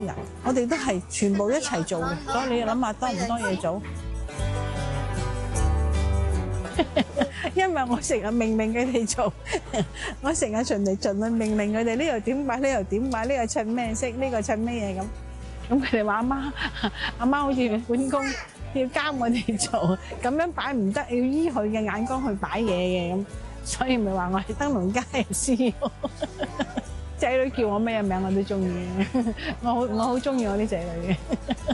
人，我哋都係全部一齊做嘅，所以你諗下多唔多嘢做？因為我成日命令佢哋做，我成日循嚟循去命令佢哋呢度點擺，呢度點擺，呢個襯咩色，呢個襯咩嘢咁。咁佢哋話阿媽好似管工，要監我哋做，咁樣擺唔得，要依佢嘅眼光去擺嘢嘅咁，所以咪話我係燈籠街嘅CEO。仔女叫我咩名我都中意，我好中意我啲仔女嘅。